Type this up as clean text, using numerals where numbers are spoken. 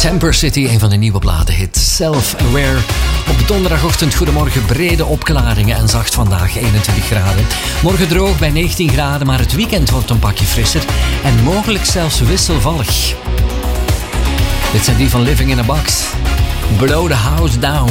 Temper City, een van de nieuwe platenhits. Self-Aware. Op donderdagochtend, goedemorgen, brede opklaringen en zacht vandaag, 21 graden. Morgen droog bij 19 graden, maar het weekend wordt een pakje frisser en mogelijk zelfs wisselvallig. Dit zijn die van Living in a Box. Blow the House Down.